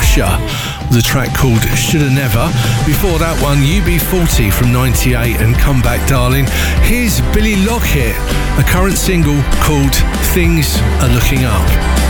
Usher with a track called Shoulda Never. Before that one, UB40 from 98 and Come Back Darling. Here's Billy Lockett, a current single called Things Are Looking Up.